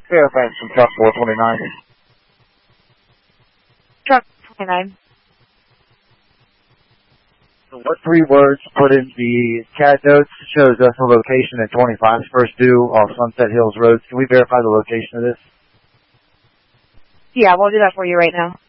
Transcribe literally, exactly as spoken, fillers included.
Fairfax from truck four twenty-nine. Truck twenty-nine. So what three words put in the C A D notes shows us a location at twenty-five's first due off Sunset Hills Road? Can we verify the location of this? Yeah, we'll do that for you right now.